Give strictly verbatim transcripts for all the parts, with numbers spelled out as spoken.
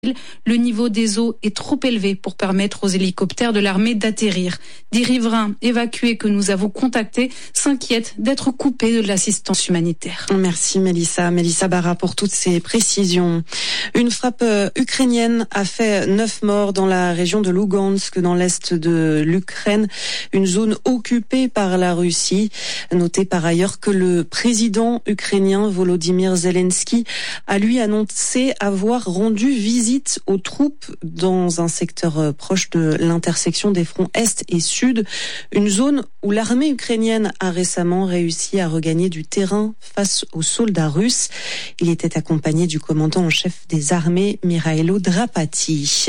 Le niveau des eaux est trop élevé pour permettre aux hélicoptères de l'armée d'atterrir. Des riverains évacués que nous avons contactés s'inquiètent d'être coupés de l'assistance humanitaire. Merci Mélissa. Mélissa Barra pour toutes ces précisions. Une frappe ukrainienne a fait neuf morts dans la région de Lugansk, dans l'est de l'Ukraine, une zone occupée par la Russie. Notez par ailleurs que le président ukrainien Volodymyr Zelensky a lui annoncé avoir rendu visite aux troupes dans un secteur proche de l'intersection des fronts Est et Sud, une zone où l'armée ukrainienne a récemment réussi à regagner du terrain face aux soldats russes. Il était accompagné du commandant en chef des armées, Mikhailo Drapati.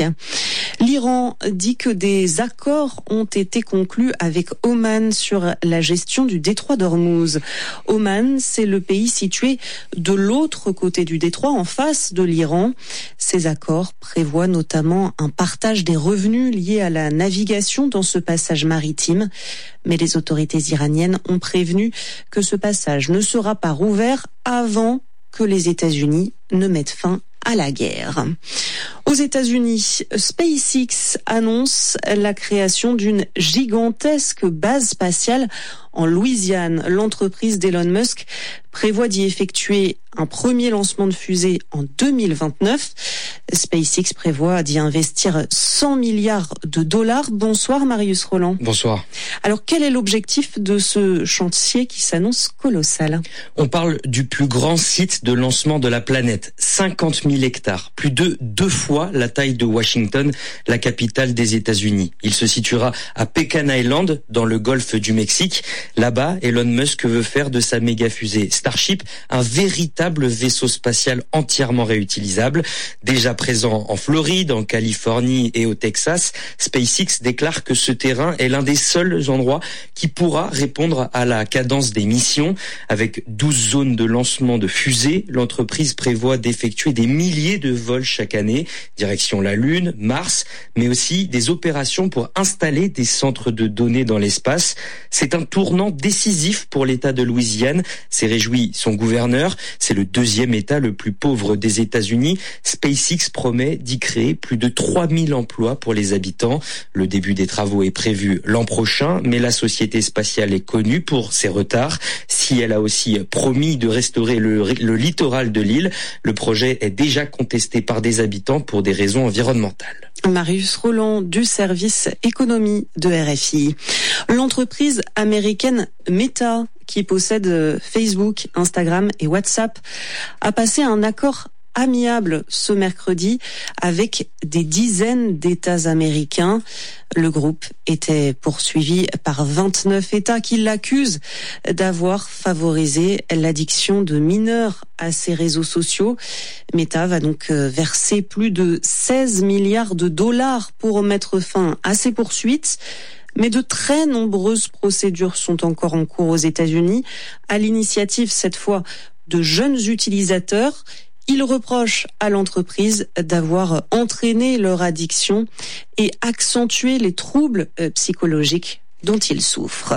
L'Iran dit que des accords ont été conclus avec Oman sur la gestion du détroit d'Ormuz. Oman, c'est le pays situé de l'autre côté du détroit, en face de l'Iran. Ces accords prévoit notamment un partage des revenus liés à la navigation dans ce passage maritime. Mais les autorités iraniennes ont prévenu que ce passage ne sera pas rouvert avant que les États-Unis ne mettent fin à la guerre. Aux États-Unis, SpaceX annonce la création d'une gigantesque base spatiale en Louisiane. L'entreprise d'Elon Musk prévoit d'y effectuer un premier lancement de fusée en deux mille vingt-neuf. SpaceX prévoit d'y investir cent milliards de dollars. Bonsoir Marius Roland. Bonsoir. Alors quel est l'objectif de ce chantier qui s'annonce colossal ? On parle du plus grand site de lancement de la planète, cinquante mille hectares, plus de deux fois la taille de Washington, la capitale des États-Unis. Il se situera à Pecan Island, dans le golfe du Mexique. Là-bas, Elon Musk veut faire de sa méga fusée Starship un véritable vaisseau spatial entièrement réutilisable. Déjà présent en Floride, en Californie et au Texas, SpaceX déclare que ce terrain est l'un des seuls endroits qui pourra répondre à la cadence des missions. Avec douze zones de lancement de fusées, l'entreprise prévoit d'effectuer des milliers de vols chaque année, direction la Lune, Mars, mais aussi des opérations pour installer des centres de données dans l'espace. C'est un tournant décisif pour l'État de Louisiane, s'est réjoui son gouverneur. C'est le deuxième État le plus pauvre des États-Unis. SpaceX promet d'y créer plus de trois mille emplois pour les habitants. Le début des travaux est prévu l'an prochain, mais la société spatiale est connue pour ses retards. Si elle a aussi promis de restaurer le, le littoral de l'île, le projet est déjà contesté par des habitants pour des raisons environnementales. Marius Roland du service économie de R F I. L'entreprise américaine Meta, qui possède Facebook, Instagram et WhatsApp, a passé un accord amiable ce mercredi avec des dizaines d'États américains. Le groupe était poursuivi par vingt-neuf États qui l'accusent d'avoir favorisé l'addiction de mineurs à ses réseaux sociaux. Meta va donc verser plus de seize milliards de dollars pour mettre fin à ces poursuites. Mais de très nombreuses procédures sont encore en cours aux États-Unis, à l'initiative cette fois de jeunes utilisateurs. Ils reprochent à l'entreprise d'avoir entraîné leur addiction et accentué les troubles psychologiques dont ils souffrent.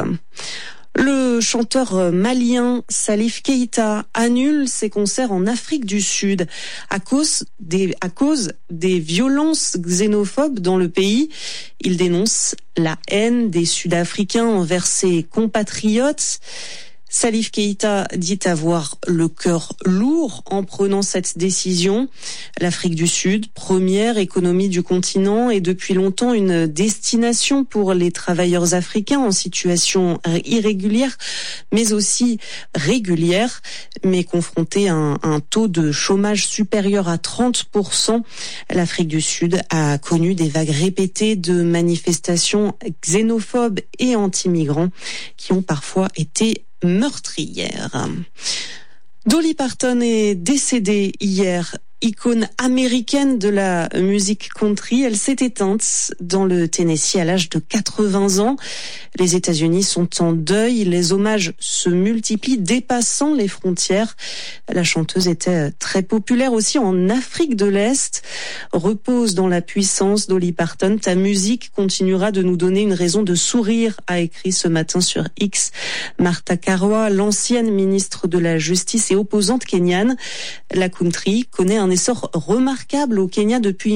Le chanteur malien Salif Keita annule ses concerts en Afrique du Sud à cause des, à cause des violences xénophobes dans le pays. Il dénonce la haine des Sud-Africains envers ses compatriotes. Salif Keita dit avoir le cœur lourd en prenant cette décision. L'Afrique du Sud, première économie du continent, est depuis longtemps une destination pour les travailleurs africains en situation irrégulière, mais aussi régulière, mais confrontée à un, un taux de chômage supérieur à trente pour cent. L'Afrique du Sud a connu des vagues répétées de manifestations xénophobes et anti-migrants qui ont parfois été meurtrière. Dolly Parton est décédée hier. Icône américaine de la musique country, elle s'est éteinte dans le Tennessee à l'âge de quatre-vingts ans. Les États-Unis sont en deuil, les hommages se multiplient, dépassant les frontières. La chanteuse était très populaire aussi en Afrique de l'Est. Repose dans la puissance, Dolly Parton. Ta musique continuera de nous donner une raison de sourire, a écrit ce matin sur X Martha Karua, l'ancienne ministre de la Justice et opposante kenyane. La country connaît un un essor remarquable au Kenya depuis